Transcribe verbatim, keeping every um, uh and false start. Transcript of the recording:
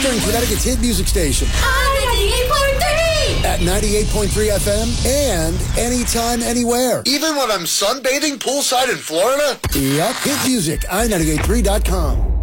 Western Connecticut's hit music station. ninety-eight point three! At ninety-eight point three F M and anytime, anywhere. Even when I'm sunbathing poolside in Florida? Yup. Hit music, i ninety-eight point three dot com.